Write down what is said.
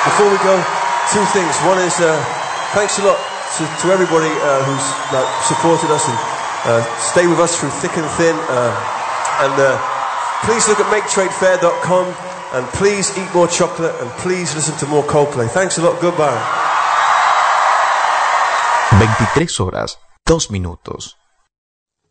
Before we go, two things. One is thanks a lot to everybody who's supported us and stayed with us through thick and thin. And please look at MakeTradeFair.com and please eat more chocolate and please listen to more Coldplay. Thanks a lot. Goodbye. 23 horas, 2 minutos.